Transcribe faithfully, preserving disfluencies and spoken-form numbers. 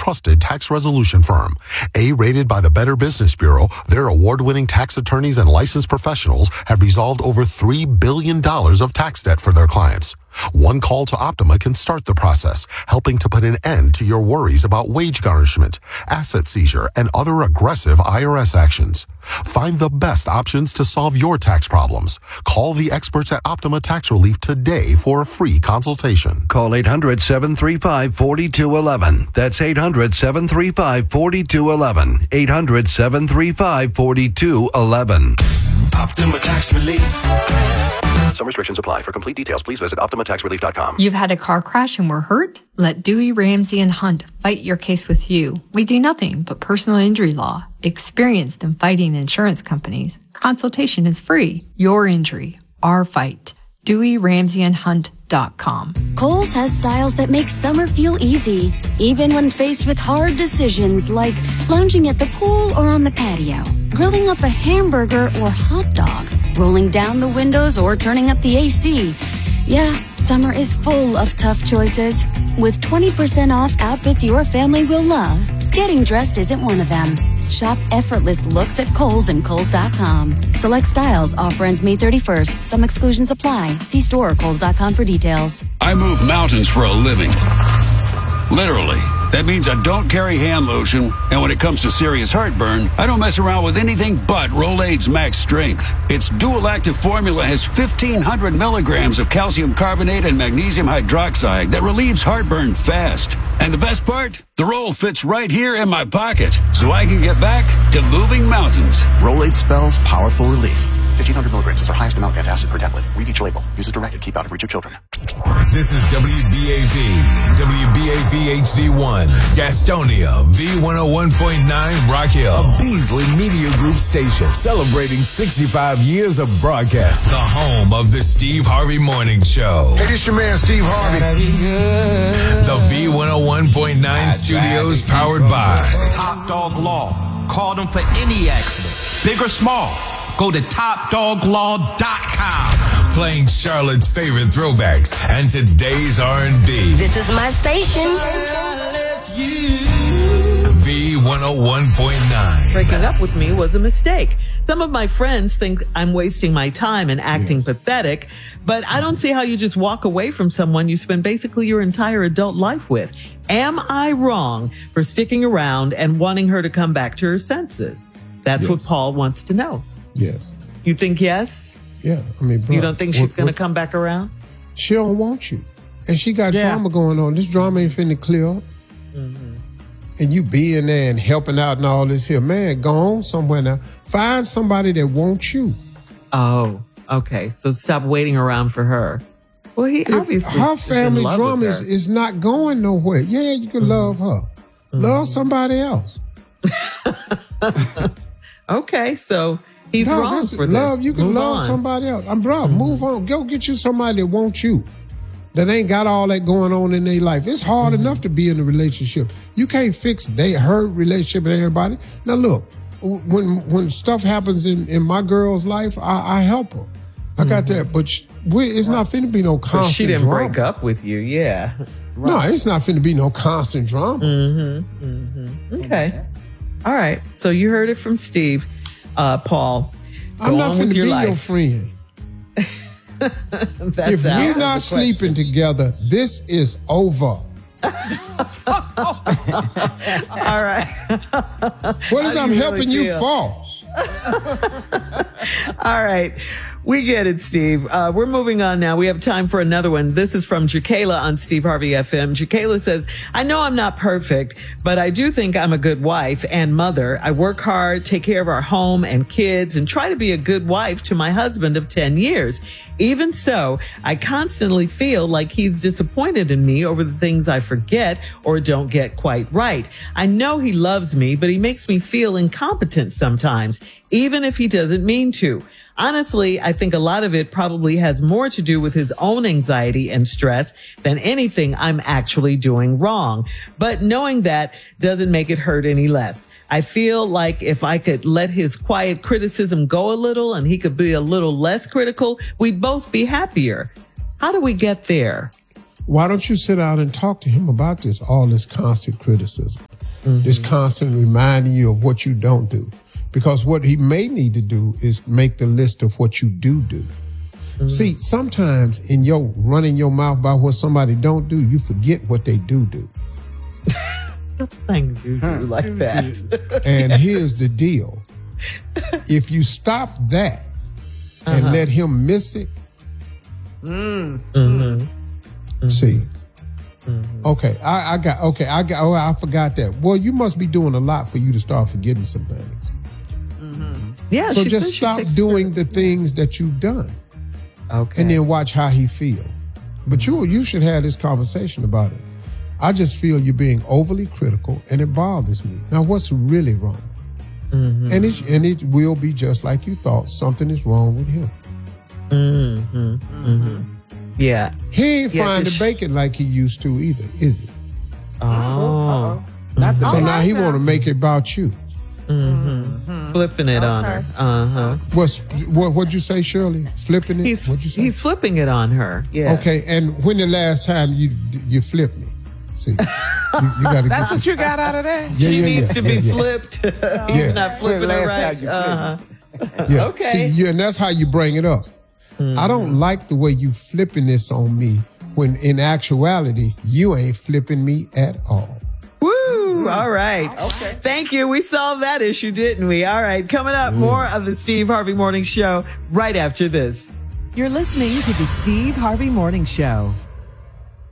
trusted tax resolution firm. A-rated by the Better Business Bureau, their award-winning tax attorneys and licensed professionals have resolved over three billion dollars of tax debt for their clients. One call to Optima can start the process, helping to put an end to your worries about wage garnishment, asset seizure, and other aggressive I R S actions. Find the best options to solve your tax problems. Call the experts at Optima Tax Relief today for a free consultation. Call eight hundred, seven three five, four two one one. That's eight hundred, seven three five, four two one one. eight hundred, seven three five, four two one one. Optima Tax Relief. Some restrictions apply. For complete details, please visit Optima Tax Relief dot com. You've had a car crash and were hurt? Let Dewey, Ramsey, and Hunt fight your case with you. We do nothing but personal injury law. Experienced in fighting insurance companies. Consultation is free. Your injury, our fight. Dewey, Ramsey, and Hunt dot com. Kohl's has styles that make summer feel easy, even when faced with hard decisions like lounging at the pool or on the patio, grilling up a hamburger or hot dog, rolling down the windows or turning up the A C. Yeah, summer is full of tough choices. With twenty percent off outfits your family will love, getting dressed isn't one of them. Shop effortless looks at Kohl's and Kohl's dot com. Select styles. Offer ends May thirty-first. Some exclusions apply. See store or Kohl's dot com for details. I move mountains for a living. Literally. That means I don't carry hand lotion, and when it comes to serious heartburn, I don't mess around with anything but Rolaids Max Strength. Its dual-active formula has fifteen hundred milligrams of calcium carbonate and magnesium hydroxide that relieves heartburn fast. And the best part? The roll fits right here in my pocket, so I can get back to moving mountains. Rolaids spells powerful relief. fifteen hundred milligrams is our highest amount of antacid per tablet. Read each label. Use as directed. Keep out of reach of children. This is W B A V, W B A V H D one, Gastonia, V one oh one point nine, Rock Hill, a Beasley Media Group station celebrating sixty-five years of broadcast, the home of the Steve Harvey Morning Show. Hey, this your man, Steve Harvey. The V one oh one point nine studios powered by Top Dog Law. Call them for any accident, big or small. Go to top dog law dot com. Playing Charlotte's favorite throwbacks and today's R and B. This is my station. V one oh one point nine. Breaking up with me was a mistake. Some of my friends think I'm wasting my time and acting yes. pathetic, but I don't see how you just walk away from someone you spend basically your entire adult life with. Am I wrong for sticking around and wanting her to come back to her senses? That's yes. what Paul wants to know. Yes. You think yes? Yeah. I mean, bro, you don't think she's going to come back around? She don't want you. And she got yeah. drama going on. This drama ain't finna clear up. Mm-hmm. And you being there and helping out and all this here. Man, go on somewhere now. Find somebody that wants you. Oh, okay. So stop waiting around for her. Well, he if obviously her family drama is, is not going nowhere. Yeah, you can mm-hmm. love her. Mm-hmm. Love somebody else. Okay, so he's no, wrong for this. Love, you can move love on. somebody else. I'm bro, mm-hmm. move on. Go get you somebody that wants you. That ain't got all that going on in their life. It's hard mm-hmm. enough to be in a relationship. You can't fix they her relationship with everybody. Now look, when when stuff happens in, in my girl's life, I, I help her. I mm-hmm. got that, but she, we, it's right. not finna be no constant. But she didn't drama. break up with you, yeah. Right. No, it's not finna be no constant drama. Mm-hmm. Mm-hmm. Okay. All right. So you heard it from Steve, uh, Paul. Go I'm not on finna with your be life. your friend. If we're not sleeping together, this is over. All right. What is I'm helping really you for? All right. We get it, Steve. Uh, we're moving on now. We have time for another one. This is from Jacayla on Steve Harvey F M. Jacayla says, I know I'm not perfect, but I do think I'm a good wife and mother. I work hard, take care of our home and kids, and try to be a good wife to my husband of ten years. Even so, I constantly feel like he's disappointed in me over the things I forget or don't get quite right. I know he loves me, but he makes me feel incompetent sometimes, even if he doesn't mean to. Honestly, I think a lot of it probably has more to do with his own anxiety and stress than anything I'm actually doing wrong. But knowing that doesn't make it hurt any less. I feel like if I could let his quiet criticism go a little and he could be a little less critical, we'd both be happier. How do we get there? Why don't you sit down and talk to him about this, all this constant criticism? mm-hmm. that's constantly reminding you of what you don't do. Because what he may need to do is make the list of what you do do. Mm-hmm. See, sometimes in your running your mouth about what somebody don't do, you forget what they do do. Stop saying do do like that. And yes. Here's the deal. If you stop that and uh-huh. let him miss it, mm. mm-hmm. Mm-hmm. see. Mm-hmm. Okay, I, I got. Okay, I got. Oh, I forgot that. Well, you must be doing a lot for you to start forgetting some things. Mm-hmm. Yeah. So just stop doing the things that you've done. Okay. And then watch how he feel. But you, you should have this conversation about it. I just feel you're being overly critical, and it bothers me. Now, what's really wrong? Mm-hmm. And it and it will be just like you thought. Something is wrong with him. Mm-hmm. Mm-hmm. Yeah. He ain't yeah, frying the sh- bacon like he used to either, is he? Oh. Uh-oh. Not the so now he want to make it about you. Mm-hmm. Mm-hmm. Flipping it okay. on her. Uh-huh. What's, what, what'd you say, Shirley? Flipping it? He's, what'd you say? He's flipping it on her. Yeah. Okay, and when the last time you you flipped me? See, you, you gotta That's get what you got out of that? Yeah, she yeah, needs yeah, to be yeah, yeah. flipped. He's yeah. not flipping it right. Uh-huh. Yeah. Okay. See, you, and that's how you bring it up. Mm-hmm. I don't like the way you flipping this on me when in actuality, you ain't flipping me at all. Woo! All right. Okay. Thank you. We solved that issue, didn't we? All right. Coming up, mm. more of the Steve Harvey Morning Show right after this. You're listening to the Steve Harvey Morning Show.